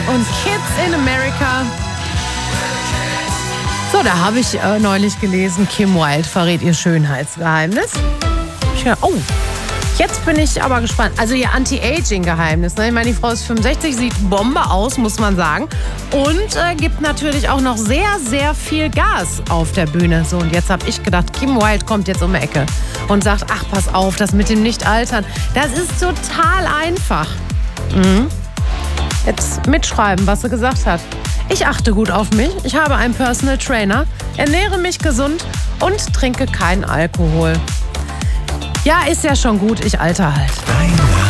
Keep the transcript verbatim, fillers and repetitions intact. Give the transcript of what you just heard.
und Kids in America. So, da habe ich äh, neulich gelesen, Kim Wilde verrät ihr Schönheitsgeheimnis. Ja, oh, jetzt bin ich aber gespannt. Also ihr Anti-Aging-Geheimnis. Ne? Ich meine, die Frau ist fünfundsechzig, sieht Bombe aus, muss man sagen. Und äh, gibt natürlich auch noch sehr, sehr viel Gas auf der Bühne. So, und jetzt habe ich gedacht, Kim Wilde kommt jetzt um die Ecke und sagt, ach, pass auf, das mit dem Nicht-Altern, das ist total einfach. Mhm. Jetzt mitschreiben, was sie gesagt hat. Ich achte gut auf mich, ich habe einen Personal Trainer, ernähre mich gesund und trinke keinen Alkohol. Ja, ist ja schon gut, ich alter halt.